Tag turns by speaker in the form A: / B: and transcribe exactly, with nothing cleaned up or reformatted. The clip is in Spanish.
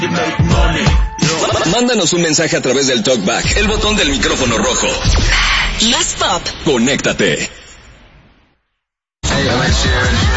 A: Mándanos un mensaje a través del TalkBack, el botón del micrófono rojo.
B: Más pop.
A: Conéctate.
C: Hey, Ed Sheeran.